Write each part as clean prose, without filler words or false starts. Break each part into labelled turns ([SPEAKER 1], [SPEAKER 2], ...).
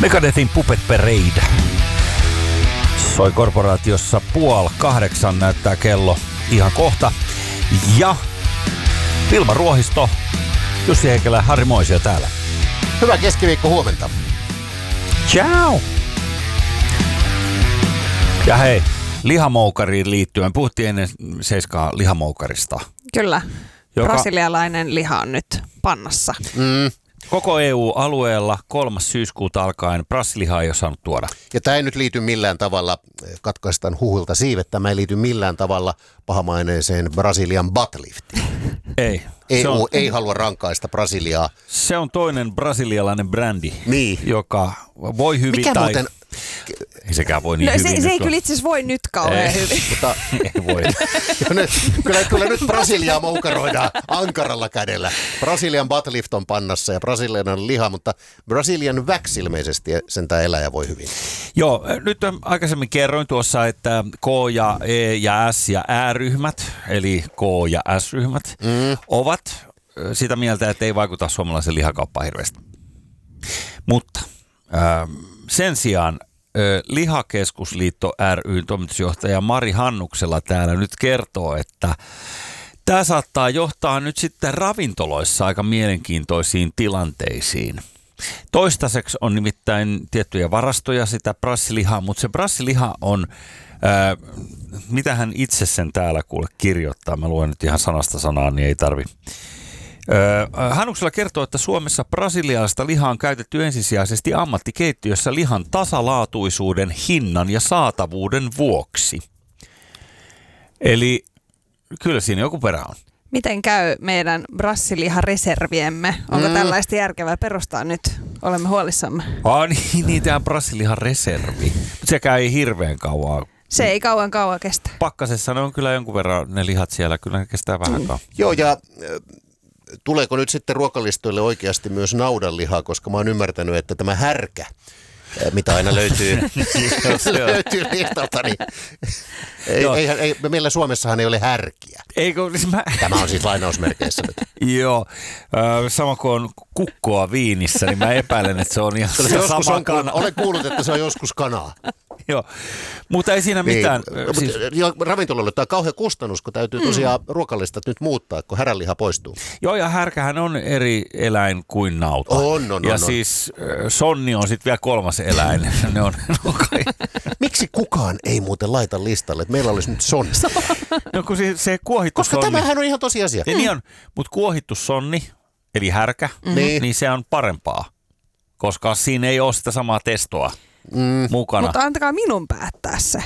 [SPEAKER 1] Megadethin Puppet Parade soi korporaatiossa 7:30 näyttää kello ihan kohta. Ja Vilma Ruohisto, Jussi Heikelä, Harri Moisio täällä.
[SPEAKER 2] Hyvää keskiviikko huomenta.
[SPEAKER 1] Ciao! Ja hei, lihamoukariin liittyen. Puhuttiin ennen 7 lihamoukarista.
[SPEAKER 3] Kyllä. Brasilialainen liha on nyt pannassa.
[SPEAKER 1] Koko EU-alueella 3. syyskuuta alkaen brassilihaa ei ole saanut tuoda.
[SPEAKER 2] Ja tämä ei nyt liity millään tavalla, katkaistaan huhulta siivet, tämä ei liity millään tavalla pahamaineeseen Brasilian buttliftiin.
[SPEAKER 1] Ei.
[SPEAKER 2] EU ei halua rankaista Brasiliaa.
[SPEAKER 1] Se on toinen brasilialainen brändi,
[SPEAKER 2] niin,
[SPEAKER 1] joka voi hyvin.
[SPEAKER 2] Mikä
[SPEAKER 1] tai...
[SPEAKER 2] muuten...
[SPEAKER 1] Ei sekään voi niin hyvin.
[SPEAKER 3] Se ei kyllä itse asiassa voi nyt kauhean hyvin.
[SPEAKER 2] Mutta
[SPEAKER 1] ei voi.
[SPEAKER 2] kyllä nyt Brasiliaa moukaroidaan ankaralla kädellä. Brasilian buttlift on pannassa ja brasilialainen liha, mutta Brasilian wax ilmeisesti sentään eläjä voi hyvin.
[SPEAKER 1] Joo, nyt aikaisemmin kerroin tuossa, että K ja E ja S ja Ä-ryhmät, eli K ja S-ryhmät, ovat sitä mieltä, että ei vaikuta suomalaisen lihakauppaan hirveästi. Mutta sen sijaan Lihakeskusliitto ry:n toimitusjohtaja Mari Hannuksella täällä nyt kertoo, että tämä saattaa johtaa nyt sitten ravintoloissa aika mielenkiintoisiin tilanteisiin. Toistaiseksi on nimittäin tiettyjä varastoja sitä brassilihaa, mutta se brassiliha on, mitä hän itse sen täällä kuule kirjoittaa, mä luen nyt ihan sanasta sanaan, niin ei tarvi. Hannuksella kertoo, että Suomessa brasilialaista lihaa on käytetty ensisijaisesti ammattikeittiössä lihan tasalaatuisuuden, hinnan ja saatavuuden vuoksi. Eli kyllä siinä joku perä on.
[SPEAKER 3] Miten käy meidän brassilihareserviemme? Onko tällaista järkevää perustaa nyt? Olemme huolissamme.
[SPEAKER 1] Niin tämä brassilihareservi. Sekään ei hirveän kauan.
[SPEAKER 3] Se ei kauan kestä.
[SPEAKER 1] Pakkasessa ne on kyllä jonkun verran ne lihat siellä. Kyllä ne kestää vähän kauan.
[SPEAKER 2] Joo, ja tuleeko nyt sitten ruokalistoille oikeasti myös naudanlihaa, koska mä oon ymmärtänyt, että tämä härkä, mitä aina löytyy listalta, niin meillä Suomessahan ei ole härkiä. Tämä on siis lainausmerkeissä nyt.
[SPEAKER 1] Joo, sama kuin on kukkoa viinissä, niin mä epäilen, että se on ihan sama kana.
[SPEAKER 2] Olen kuullut, että se on joskus kanaa.
[SPEAKER 1] Joo, mutta ei siinä mitään.
[SPEAKER 2] Siis... Ravintoloille tämä on kauhean kustannus, kun täytyy tosiaan ruokalistat nyt muuttaa, kun häränliha poistuu.
[SPEAKER 1] Joo, ja härkähän on eri eläin kuin nauta.
[SPEAKER 2] On.
[SPEAKER 1] Ja siis sonni on sitten vielä 3. eläin. Ne on
[SPEAKER 2] Miksi kukaan ei muuten laita listalle, että meillä olisi nyt sonni?
[SPEAKER 1] No kun se kuohittu
[SPEAKER 2] koska
[SPEAKER 1] sonni.
[SPEAKER 2] Tämähän on ihan tosiasia.
[SPEAKER 1] Niin on, mutta kuohittu sonni, eli härkä, niin se on parempaa, koska siinä ei ole sitä samaa testoa mukana.
[SPEAKER 3] Mutta antakaa minun päättää se.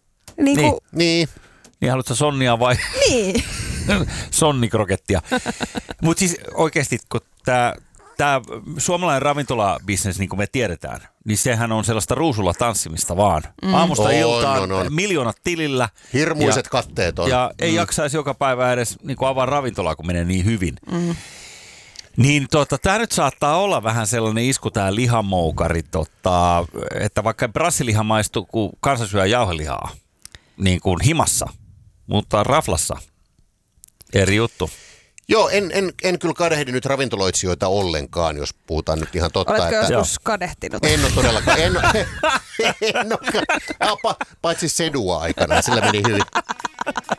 [SPEAKER 2] Niin.
[SPEAKER 1] Niin haluatko sonnia vai?
[SPEAKER 3] Niin.
[SPEAKER 1] Sonnikrokettia. Mutta siis oikeasti, kun tämä suomalainen ravintolabisnes, niin kuin me tiedetään, niin sehän on sellaista ruusulla tanssimista vaan. Aamusta iltaan, miljoonat tilillä.
[SPEAKER 2] Hirmuiset katteet on.
[SPEAKER 1] Ja ei jaksaisi joka päivä edes niin kuin avaa ravintolaa, kun menee niin hyvin. Niin tämä nyt saattaa olla vähän sellainen isku, tämä lihamoukari, että vaikka brassiliha maistuu, kun kansa syö jauhelihaa, niin kuin himassa, mutta raflassa eri juttu.
[SPEAKER 2] Joo, en kyllä kadehdi nyt ravintoloitsijoita ollenkaan, jos puhutaan nyt ihan totta.
[SPEAKER 3] Oletko joskus kadehtinut?
[SPEAKER 2] En ole todellakaan. Paitsi sedua aikana, sillä meni hyvin.